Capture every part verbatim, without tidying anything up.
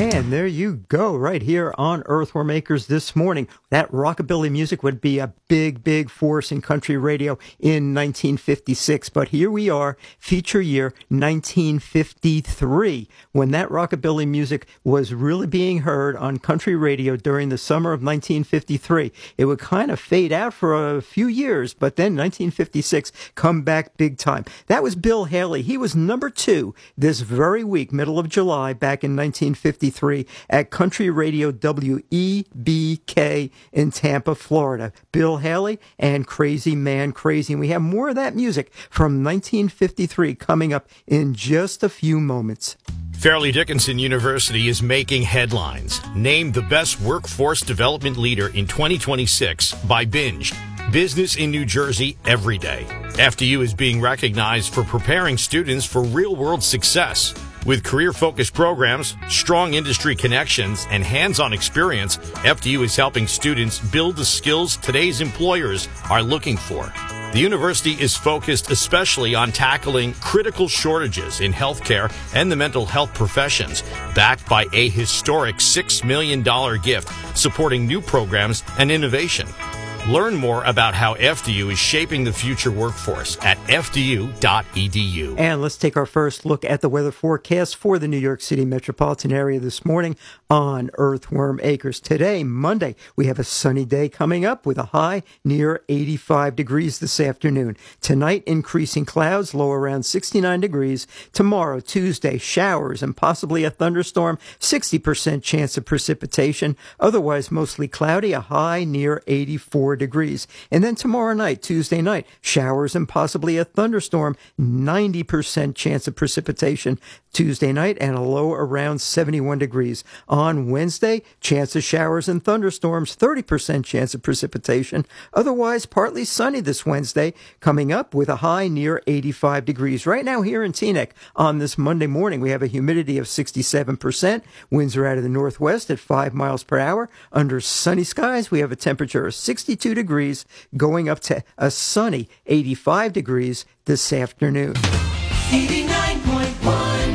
And there you go, right here on Earthworm Acres this morning. That rockabilly music would be a big, big force in country radio in nineteen fifty-six. But here we are, feature year nineteen fifty-three, when that rockabilly music was really being heard on country radio during the summer of nineteen fifty-three. It would kind of fade out for a few years, but then nineteen fifty-six come back big time. That was Bill Haley. He was number two this very week, middle of July, back in nineteen fifty-three at Country Radio W E B K in Tampa, Florida. Bill Haley and Crazy Man Crazy. And we have more of that music from nineteen fifty-three coming up in just a few moments. Fairleigh Dickinson University is making headlines. Named the best workforce development leader in twenty twenty-six by Binge. Business in New Jersey every day. F D U is being recognized for preparing students for real-world success. With career-focused programs, strong industry connections, and hands-on experience, F D U is helping students build the skills today's employers are looking for. The university is focused especially on tackling critical shortages in healthcare and the mental health professions, backed by a historic six million dollars gift supporting new programs and innovation. Learn more about how F D U is shaping the future workforce at f d u dot e d u. And let's take our first look at the weather forecast for the New York City metropolitan area this morning on Earthworm Acres. Today, Monday, we have a sunny day coming up with a high near eighty-five degrees this afternoon. Tonight, increasing clouds, low around sixty-nine degrees. Tomorrow, Tuesday, showers and possibly a thunderstorm, sixty percent chance of precipitation. Otherwise, mostly cloudy, a high near eighty-four degrees. And then tomorrow night, Tuesday night, showers and possibly a thunderstorm, ninety percent chance of precipitation Tuesday night, and a low around seventy-one degrees. On Wednesday, chance of showers and thunderstorms, thirty percent chance of precipitation. Otherwise, partly sunny this Wednesday, coming up with a high near eighty-five degrees. Right now here in Teaneck, on this Monday morning, we have a humidity of sixty-seven percent. Winds are out of the northwest at five miles per hour. Under sunny skies, we have a temperature of sixty-two degrees, going up to a sunny eighty-five degrees this afternoon. eighty-nine point one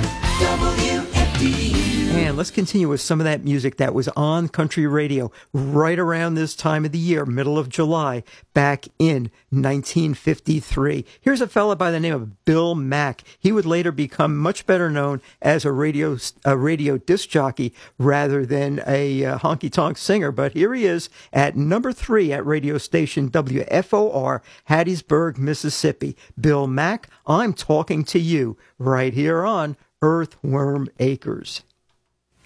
W F D U. And let's continue with some of that music that was on country radio right around this time of the year, middle of July, back in nineteen fifty-three. Here's a fella by the name of Bill Mack. He would later become much better known as a radio a radio disc jockey rather than a uh, honky-tonk singer. But here he is at number three at radio station W F O R, Hattiesburg, Mississippi. Bill Mack, I'm talking to you right here on Earthworm Acres.